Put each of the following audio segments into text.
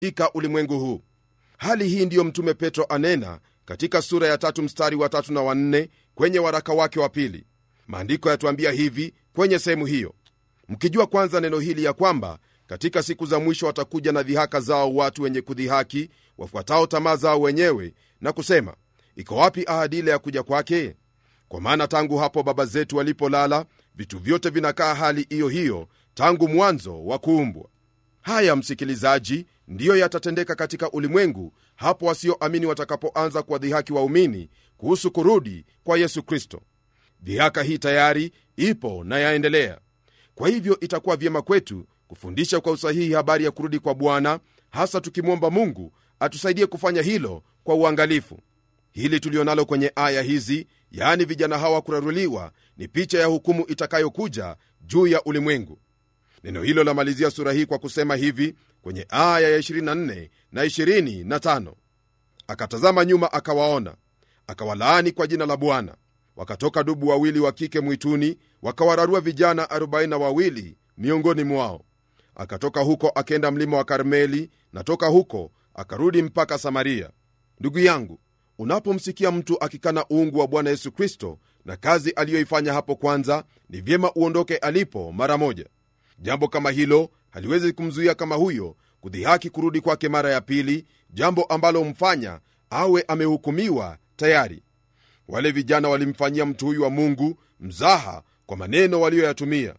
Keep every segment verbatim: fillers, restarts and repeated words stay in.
ika ulimwengu huu. Hali hii ndiyo mtume Petro anena katika sura ya tatu mstari wa tatu na wanne kwenye waraka wake wa pili. Maandiko yatuambia hivi kwenye sehemu hiyo: mkijua kwanza neno hili, ya kwamba katika siku za mwisho watakuja na dhihaka zao watu wenye kudhihaki, wafuatao tamaa zao wenyewe, na kusema, iko wapi ahadi ile ya kuja kwake? Kwa maana tangu hapo baba zetu walipolala, vitu vyote vinakaa hali hiyo hiyo tangu mwanzo wa kuumbwa. Haya, msikilizaji, ndiyo yatatendeka katika ulimwengu hapo wasioamini watakapoanza kuwadhihaki waumini kuhusu kurudi kwa Yesu Kristo. Dhihaka hii tayari ipo na yaendelea. Kwa hivyo itakuwa vyema kwetu kufundisha kwa usahihi habari ya kurudi kwa Bwana, hasa tukimwomba Mungu atusaidie kufanya hilo kwa uangalifu. Hili tulionalo kwenye aya hizi, yaani vijana hawa kuraruliwa, ni picha ya hukumu itakayokuja juu ya ulimwengu. Neno hilo lamalizia sura hii kwa kusema hivi kwenye aya ya ishirini na nne na ishirini na tano: akatazama nyuma akawaona, akawalaani kwa jina la Bwana. Wakatoka dubu wawili wa kike mwituni, wakawararua vijana arobaini na wawili miongoni mwao. Akatoka huko akenda mlima wa Karmeli, na toka huko akarudi mpaka Samaria. Ndugu yangu, unapomsikia mtu akikana uungu wa Bwana Yesu Kristo na kazi aliyoifanya hapo kwanza, ni vyema uondoke alipo mara moja. Jambo kama hilo haliwezi kumzuia kama huyo kudhihaki kurudi kwake mara ya pili, jambo ambalo mfanya awe amehukumiwa tayari. Wale vijana walimfanyia mtu huyu wa Mungu mzaha kwa maneno walioyatumia.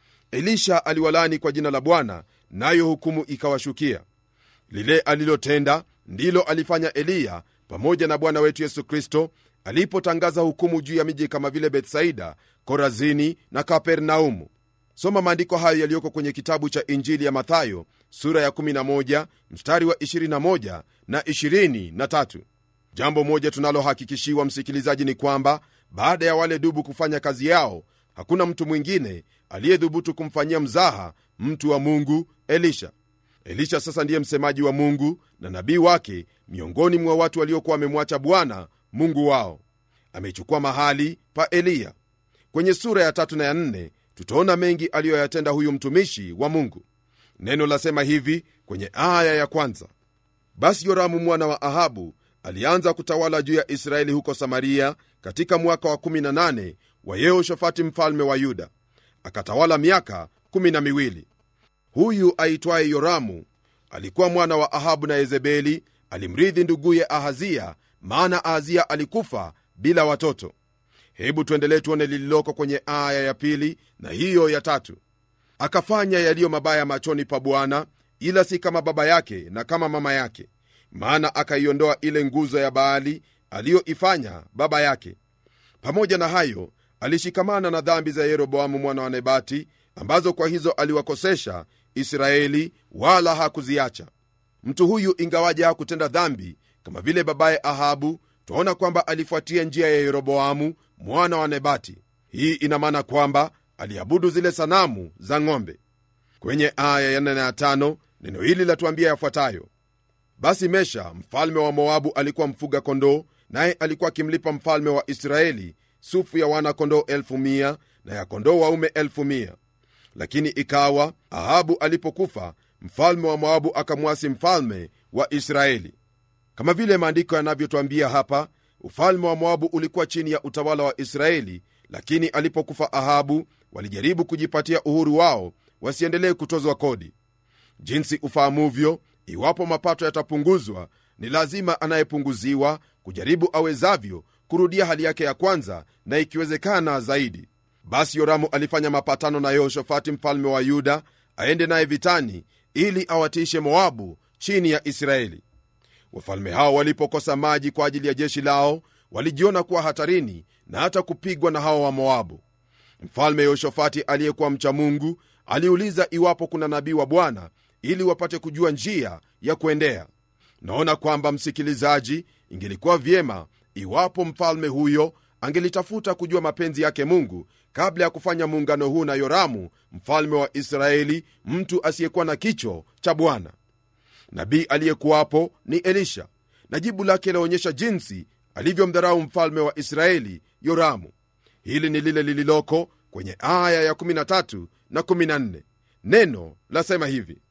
Elisha aliwalaani kwa jina la Bwana, nayo hukumu ikawashukia. Lile alilotenda ndilo alifanya Eliya pamoja na Bwana wetu Yesu Kristo alipotangaza hukumu juu ya miji kama vile Bethsaida, Korazini na Kapernaumu. Soma maandiko hayo yaliyoko kwenye kitabu cha Injili ya Mathayo sura ya kumi na moja mstari wa ishirini na moja na ishirini na tatu. Jambo moja tunalohakikishiwa, msikilizaji, ni kwamba baada ya wale dubu kufanya kazi yao, hakuna mtu mwingine aliyedhubutu kumfanyia mzaha mtu wa Mungu Elisha. Elisha sasa ndiye msemaji wa Mungu na nabii wake miongoni mwa watu waliokuwa wamemwacha Bwana Mungu wao. Amechukua mahali pa Eliya. Kwenye sura ya tatu na ya nne tutaona mengi aliyoyatenda huyu mtumishi wa Mungu. Neno lasema hivi kwenye aya ya kwanza: basi Yoramu mwana wa Ahabu alianza kutawala juu ya Israeli huko Samaria katika mwaka wa kumi na nane wa Yehoshafati mfalme wa Yuda, akatawala miaka kumi na miwili. Huyu aitwaye Yoramu alikuwa mwana wa Ahabu na Yezebeli, alimrithi nduguye Ahazia, maana Ahazia alikufa bila watoto. Hebu tuendelee tuone lililoko kwenye aya ya pili na hiyo ya tatu. Akafanya yaliyo mabaya machoni pa Bwana, ila si kama baba yake na kama mama yake, maana akaiondoa ile nguzo ya Baali aliyoifanya baba yake. Pamoja na hayo, alishikamana na dhambi za Yeroboamu mwana wa Nebati, ambazo kwa hizo aliwakosesha Israeli, wala hakuziacha. Mtu huyu ingawaje hakutenda dhambi kama vile babaye Ahabu, tuona kwamba alifuatia njia ya Yeroboamu mwana wa Nebati. Hii ina maana kwamba aliabudu zile sanamu za ng'ombe. Kwenye aya ya nne na tano neno hili latuambia yafuatayo: basi Mesha mfalme wa Moabu alikuwa mfuga kondoo, naye alikuwa akimlipa mfalme wa Israeli sufu ya wana kondoo elfu mia na ya kondoo waume elfu mia. Lakini ikawa Ahabu alipokufa, mfalme wa Moabu akamwasi mfalme wa Israeli. Kama vile maandiko yanavyotuambia hapa, ufalme wa Moabu ulikuwa chini ya utawala wa Israeli, lakini alipokufa Ahabu, walijaribu kujipatia uhuru wao, wasiendelee kutozwa kodi. Jinsi ufahamuvyo, iwapo mapato yatapunguzwa, ni lazima anayepunguziwa kujaribu awezavyo kurudia hali yake ya kwanza, na ikiwezekana zaidi. Basi Yoramu alifanya mapatano na Yehoshafati mfalme wa Yuda aende naye vitani, ili awatiishe Moabu chini ya Israeli. Wafalme hao walipokosa maji kwa ajili ya jeshi lao, walijiona kuwa hatarini na hata kupigwa na hao wa Moabu. Mfalme Yehoshafati aliyekuwa mcha Mungu aliuliza iwapo kuna nabii wa Bwana ili wapate kujua njia ya kuendea. Naona kwamba, msikilizaji, ingelikuwa vyema iwapo mfalme huyo angelitafuta kujua mapenzi yake Mungu kabla ya kufanya muungano huu na Yoramu mfalme wa Israeli, mtu asiyekuwa na kicho cha Bwana. Nabii aliyekuwapo ni Elisha, na jibu lake laonyesha jinsi alivyomdharau mfalme wa Israeli Yoramu. Hili ni lile lililoko kwenye aya ya kumi na tatu na kumi na nne. Neno lasema hivi: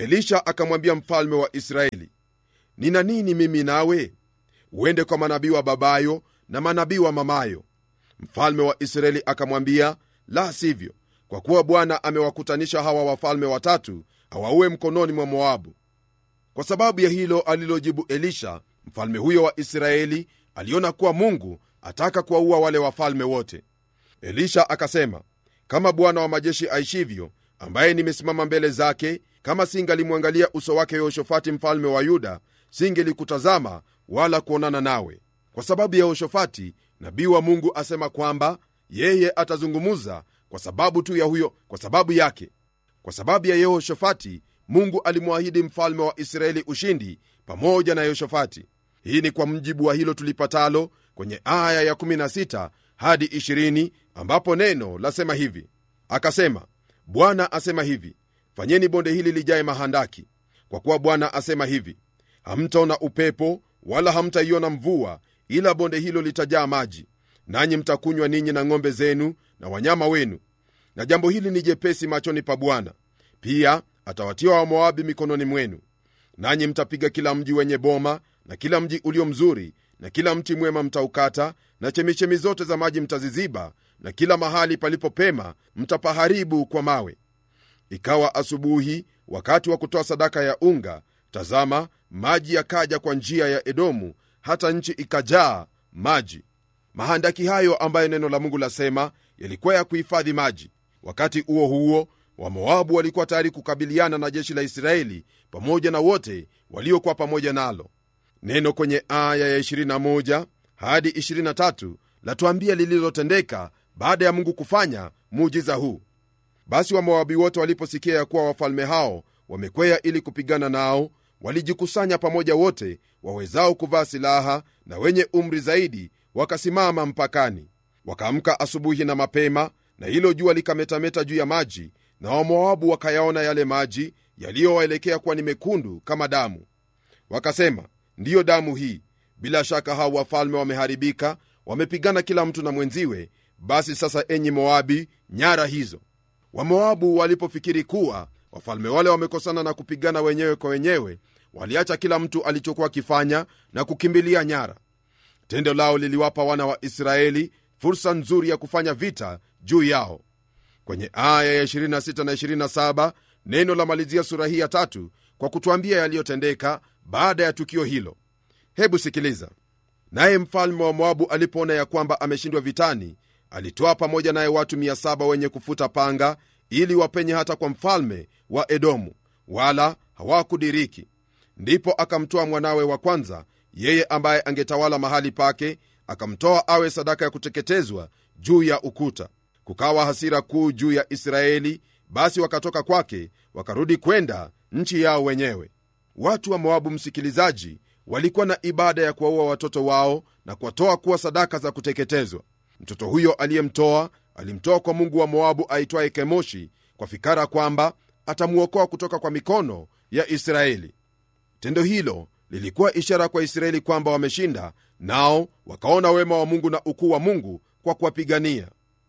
Elisha akamwambia mfalme wa Israeli, nina nini mimi nawe? Uende kwa manabii wa babayo na manabii wa mamayo. Mfalme wa Israeli akamwambia, la sivyo, kwa kuwa Bwana amewakutanisha hawa wafalme watatu awaue mkononi mwa Moabu. Kwa sababu ya hilo alilojibu Elisha, mfalme huyo wa Israeli aliona kuwa Mungu ataka kuwaua wale wafalme wote. Elisha akasema, kama Bwana wa majeshi aishivyo, ambaye nimesimama mbele zake, kama singalimwangalia uso wake Yehoshafati mfalme wa Yuda, singelikutazama wala kuonana nawe. Kwa sababu ya Yehoshafati, nabii wa Mungu asema kwamba yeye atazungumuza kwa sababu tu ya huyo, kwa sababu yake. Kwa sababu ya Yehoshafati, Mungu alimwahidi mfalme wa Israeli ushindi pamoja na Yehoshafati. Hii ni kwa mjibu wa hilo tulipatalo kwenye aya ya kumi na sita hadi ishirini, ambapo neno lasema hivi: akasema, Bwana asema hivi, fanyeni bonde hili lijae mahandaki, kwa kuwa Bwana asema hivi, hamtaona upepo wala hamtaiona mvua, ila bonde hilo litajaa maji, nanyi mtakunywa ninyi na ng'ombe zenu na wanyama wenu. Na jambo hili ni jepesi machoni pa Bwana. Pia atawatia wa Moabi mikononi mwenu, nanyi mtapiga kila mji wenye boma na kila mji ulio mzuri na kila mti mwema mtaukata, na chemichemi zote za maji mtaziziba, na kila mahali palipopema mtapaharibu kwa mawe. Ikawa asubuhi, wakati wa kutoa sadaka ya unga, tazama, maji yakaja kwa njia ya Edomu, hata nchi ikajaa maji. Mahandaki hayo ambayo neno la Mungu lasema yalikuwa ya kuhifadhi maji. Wakati huo huo, Wamoabu walikuwa tayari kukabiliana na jeshi la Israeli pamoja na wote waliokuwa pamoja nalo. Neno kwenye aya ya ishirini na moja hadi ishirini na tatu latuambia lililotendeka baada ya Mungu kufanya muujiza huu. Basi Wamoabi wote waliposikia ya kuwa wafalme hao wamekwea ili kupigana nao, walijikusanya pamoja, wote wawezao kuvaa silaha na wenye umri zaidi, wakasimama mpakani. Wakaamka asubuhi na mapema, na hilo jua likametameta juu ya maji, na Wamoabu wakayaona yale maji yaliyowaelekea kuwa ni mekundu kama damu. Wakasema, ndiyo damu hii, bila shaka hao wafalme wameharibika, wamepigana kila mtu na mwenziwe. Basi sasa, enyi Moabi, nyara hizo. Wamoabu walipofikiri kuwa wafalme wale wamekosana na kupigana wenyewe kwa wenyewe, waliacha kila mtu alichokuwa akifanya na kukimbilia nyara. Tendo lao liliwapa wana wa Israeli fursa nzuri ya kufanya vita juu yao. Kwenye aya ya ishirini na sita na ishirini na saba neno la malizia sura hii ya tatu kwa kutuambia yaliyotendeka baada ya tukio hilo. Hebu sikiliza. Naye mfalme wa Moabu alipoona ya kwamba ameshindwa vitani, alitoa pamoja naye watu mia saba wenye kufuta panga, ili wapenye hata kwa mfalme wa Edomu, wala hawakudiriki. Ndipo akamtoa mwanawe wa kwanza, yeye ambaye angetawala mahali pake, akamtoa awe sadaka ya kuteketezwa juu ya ukuta. Kukawa hasira kuu juu ya Israeli, basi wakatoka kwake, wakarudi kwenda nchi yao wenyewe. Watu wa Moabu, msikilizaji, walikuwa na ibada ya kuwaua watoto wao na kuwatoa kuwa sadaka za kuteketezwa. Mtoto huyo aliyemtoa alimtoa kwa mungu wa Moabu aitwaye Kemoshi, kwa fikara kwamba atamuokoa kutoka kwa mikono ya Israeli. Tendo hilo lilikuwa ishara kwa Israeli kwamba wameshinda, nao wakaona wema wa Mungu na ukuu wa Mungu kwa kuwapigania.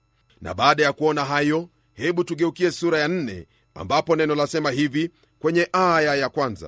Na baada ya kuona hayo, hebu tugeukie sura ya nne, ambapo neno lasema hivi kwenye aya ya kwanza: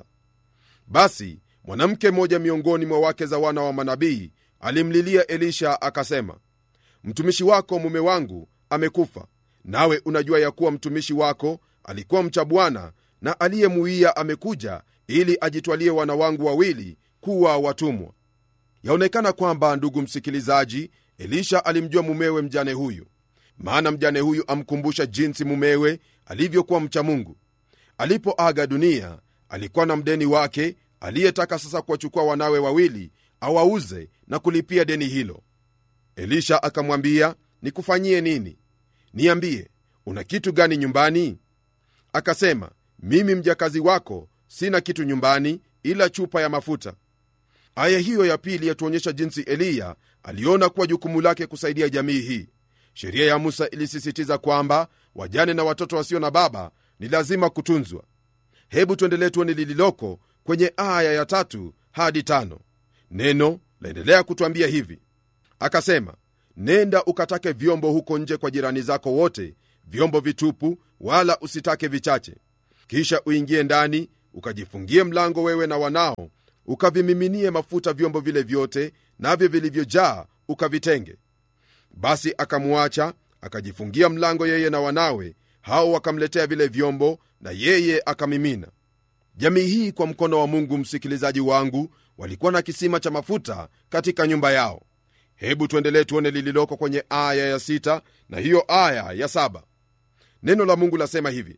basi mwanamke mmoja miongoni mwa wake za wana wa manabii alimlilia Elisha akasema, mtumishi wako mume wangu amekufa, nawe unajua ya kuwa mtumishi wako alikuwa mcha Bwana, na aliyemuia amekuja ili ajitwalie wana wangu wawili kuwa watumwa. Yaonekana kwamba, ndugu msikilizaji, Elisha alimjua mumewe mjane huyu, maana mjane huyu amkumbusha jinsi mumewe alivyokuwa mcha Mungu. Alipoaga dunia, alikuwa na mdeni wake aliyetaka sasa kuwachukua wanawe wawili awauze na kulipia deni hilo. Elisha akamwambia, nikufanyie nini? Niambie, una kitu gani nyumbani? Akasema, mimi mjakazi wako sina kitu nyumbani ila chupa ya mafuta. Aya hiyo ya pili yatuonyesha jinsi Eliya aliona kuwa jukumu lake kusaidia jamii hii. Sheria ya Musa ilisisitiza kwamba wajane na watoto wasio na baba ni lazima kutunzwa. Hebu tuendelee tuone lililoko kwenye aya ya tatu hadi tano. Neno laendelea kutuambia hivi: akasema, nenda ukatake vyombo huko nje kwa jirani zako wote, vyombo vitupu, wala usitake vichache. Kisha uingie ndani ukajifungie mlango, wewe na wanao, ukavimiminie mafuta vyombo vile vyote, navyo vilivyojaa ukavitenge. Basi akamwacha akajifungia mlango, yeye na wanawe, hao wakamletea vile vyombo, na yeye akamimina. Jamii hii kwa mkono wa Mungu, msikilizaji wangu, walikuwa na kisima cha mafuta katika nyumba yao. Hebu tuendelee tuone lililoko kwenye aya ya sita na hiyo aya ya saba. Neno la Mungu lasema hivi: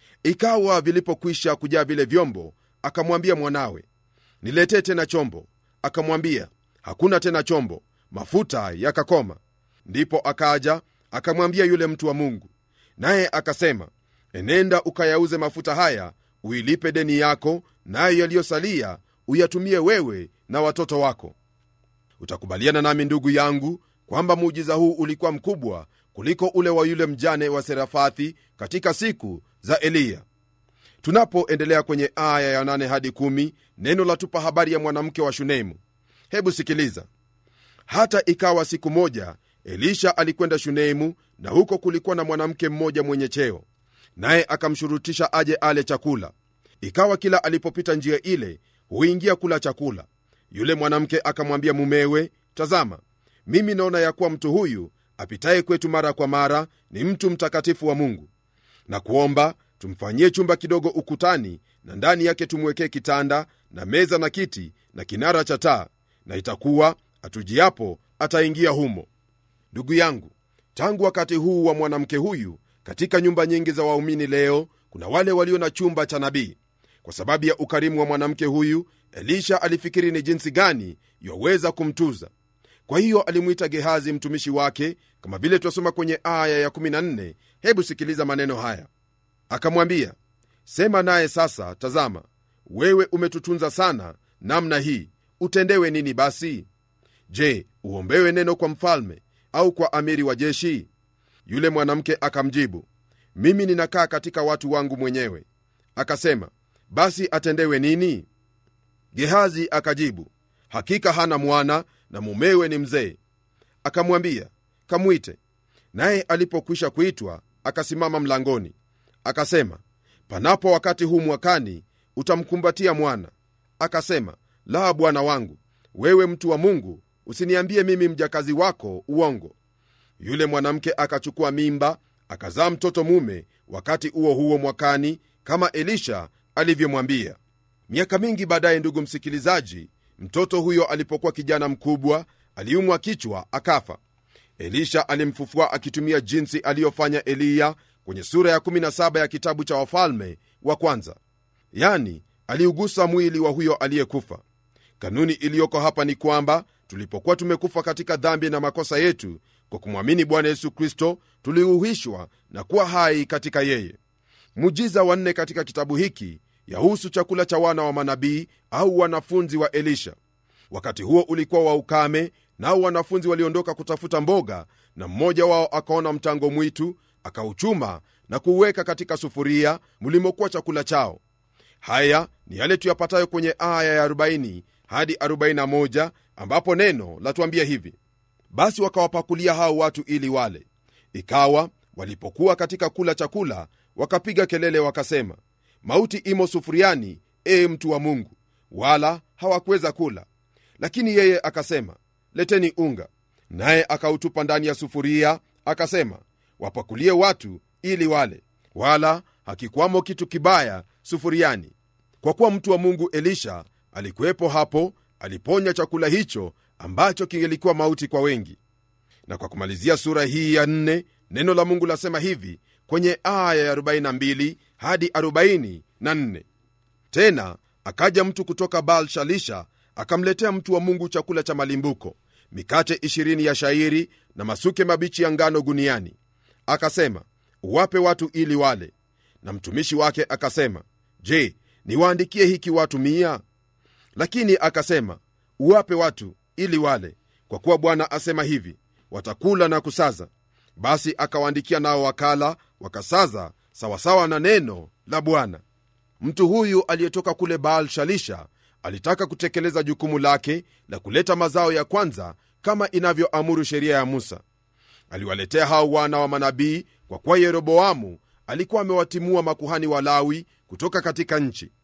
ikawa vilipokwisha kujaa vile vyombo, akamwambia mwanawe, niletee tena chombo. Akamwambia, hakuna tena chombo, mafuta yakakoma. Ndipo akaja akamwambia yule mtu wa Mungu, naye akasema, enenda ukayauze mafuta haya, uilipe deni yako, nayo yaliyosalia uyatumie wewe na watoto wako. Utakubaliana nami ndugu yangu kwamba muujiza huu ulikuwa mkubwa kuliko ule wa yule mjane wa Serafathi katika siku za Eliya. Tunapoendelea kwenye aya ya nane hadi kumi, neno latupa habari ya mwanamke wa Shunemu. Hebu sikiliza. Hata ikawa siku moja Elisha alikwenda Shunemu, na huko kulikuwa na mwanamke mmoja mwenye cheo, naye akamshurutisha aje ale chakula. Ikawa kila alipopita njia ile huingia kula chakula. Yule mwanamke akamwambia mumewe, tazama, mimi naona ya kuwa mtu huyu apitaye kwetu mara kwa mara ni mtu mtakatifu wa Mungu, na kuomba tumfanyie chumba kidogo ukutani, na ndani yake tumwekee kitanda na meza na kiti na kinara cha taa, na itakuwa atujiapo ataingia humo. Ndugu yangu, tangu wakati huu wa mwanamke huyu, katika nyumba nyingi za waumini leo kuna wale walio na chumba cha nabii. Kwa sababu ya ukarimu wa mwanamke huyu, Elisha alifikiri ni jinsi gani yaweza kumtuza. Kwa hiyo alimuita Gehazi mtumishi wake, kama vile twasoma kwenye aya ya kumi na nne. Hebu sikiliza maneno haya. Akamwambia, sema naye sasa, tazama, wewe umetutunza sana namna hii, utendewe nini basi? Je, uombewe neno kwa mfalme au kwa amiri wa jeshi? Yule mwanamke akamjibu, mimi ninakaa katika watu wangu mwenyewe. Akasema, basi atendewe nini? Gehazi akajibu, hakika hana mwana na mumewe ni mzee. Akamwambia, kamwite. Naye alipokwisha kuitwa, akasimama mlangoni. Akasema, panapo wakati huu mwakani utamkumbatia mwana. Akasema, la, bwana wangu, wewe mtu wa Mungu, usiniambie mimi mjakazi wako uongo. Yule mwanamke akachukua mimba, akazaa mtoto mume wakati huo huo mwakani, kama Elisha alivyomwambia. Miaka mingi baadaye, ndugu msikilizaji, mtoto huyo alipokuwa kijana mkubwa, aliumwa kichwa akafa. Elisha alimfufua akitumia jinsi aliyofanya Eliya kwenye sura ya kumi na saba ya kitabu cha Wafalme wa Kwanza. Yani, aliugusa mwili wa huyo aliyekufa. Kanuni iliyoko hapa ni kwamba tulipokuwa tumekufa katika dhambi na makosa yetu, kwa kumwamini Bwana Yesu Kristo tuliuhishwa na kuwa hai katika yeye. Muujiza wa nne katika kitabu hiki yahusu chakula cha wana wa manabii au wanafunzi wa Elisha. Wakati huo ulikuwa wa ukame, nao wanafunzi waliondoka kutafuta mboga, na mmoja wao akaona mtango mwitu, akauchuma na kuuweka katika sufuria mlimokuwa chakula chao. Haya ni yale tuyapatayo kwenye aya ya arobaini hadi arobaini na moja, ambapo neno latuambia hivi: basi wakawapakulia hao watu ili wale. Ikawa walipokuwa katika kula chakula, wakapiga kelele wakasema, mauti imo sufuriani, ee mtu wa Mungu, wala hawakuweza kula. Lakini yeye akasema, leteni unga. Naye akautupa ndani ya sufuria, akasema, wapakulie watu ili wale, wala hakikuwamo kitu kibaya sufuriani. Kwa kuwa mtu wa Mungu Elisha alikuwepo hapo, aliponya chakula hicho ambacho kingelikuwa mauti kwa wengi. Na kwa kumalizia sura hii ya nne, neno la Mungu lasema hivi kwenye aya ya arobaini na mbili hadi arobaini na nne: tena akaja mtu kutoka Baal Shalisha, akamletea mtu wa Mungu chakula cha malimbuko, mikate ishirini ya shairi na masuke mabichi ya ngano guniani. Akasema, uwape watu ili wale. Na mtumishi wake akasema, je, niwaandikie hiki watu mia? Lakini akasema, uwape watu ili wale, kwa kuwa Bwana asema hivi, watakula na kusaza. Basi akawaandikia, nao wakala wakasaza, sawasawa na neno la Bwana. Mtu huyu aliyetoka kule Baal Shalisha alitaka kutekeleza jukumu lake la kuleta mazao ya kwanza kama inavyoamuru sheria ya Musa. Aliwaletea hao wana wa manabii kwa kuwa Yeroboamu alikuwa amewatimua makuhani wa Lawi kutoka katika nchi.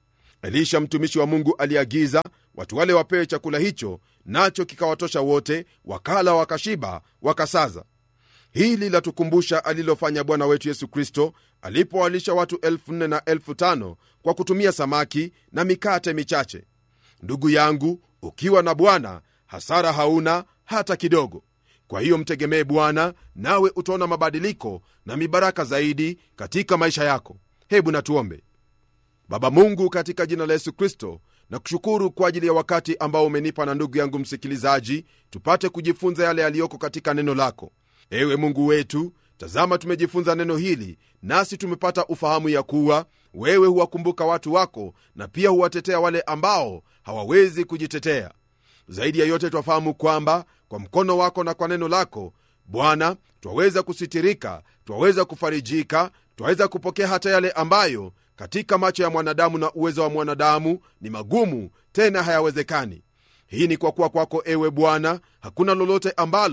Elisha mtumishi wa Mungu aliagiza watu wale wapewe chakula hicho, nacho kikawatosha wote, wakala wakashiba wakasaza. Hili latukumbusha alilofanya Bwana wetu Yesu Kristo alipowalisha watu elfu nne na elfu tano kwa kutumia samaki na mikate michache. Ndugu yangu, ukiwa na Bwana hasara hauna hata kidogo. Kwa hiyo mtegemee Bwana, nawe utaona mabadiliko na mibaraka zaidi katika maisha yako. Hebu na tuombe. Baba Mungu, katika jina la Yesu Kristo, na kushukuru kwa ajili ya wakati ambao umenipa na ndugu yangu msikilizaji, tupate kujifunza yale yaliyoko katika neno lako. Ewe Mungu wetu, tazama tumejifunza neno hili, nasi tumepata ufahamu ya kuwa wewe huwakumbuka watu wako na pia huwatetea wale ambao hawawezi kujitetea. Zaidi ya yote twafahamu kwamba kwa mkono wako na kwa neno lako Bwana, twaweza kusitirika, twaweza kufarijika, twaweza kupokea hata yale ambayo katika macho ya mwanadamu na uwezo wa mwanadamu ni magumu, tena hayawezekani. Hii ni kwa kuwa kwako, ewe Bwana, hakuna lolote ambalo